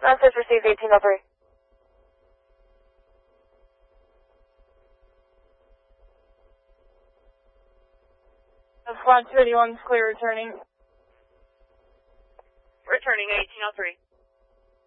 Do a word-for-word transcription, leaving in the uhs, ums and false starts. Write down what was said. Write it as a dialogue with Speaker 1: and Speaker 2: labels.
Speaker 1: Message received eighteen oh three.
Speaker 2: Squad two eighty-one is clear returning.
Speaker 1: Returning eighteen oh three.